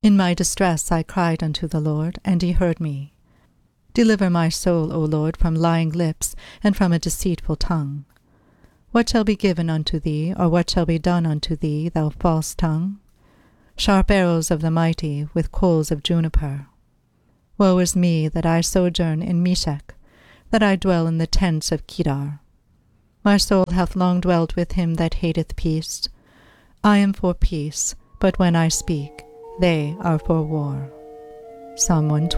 In my distress I cried unto the Lord, and he heard me. Deliver my soul, O Lord, from lying lips, and from a deceitful tongue. What shall be given unto thee, or what shall be done unto thee, thou false tongue? Sharp arrows of the mighty, with coals of juniper. Woe is me that I sojourn in Meshech, that I dwell in the tents of Kedar. My soul hath long dwelt with him that hateth peace. I am for peace, but when I speak, they are for war. Psalm 120.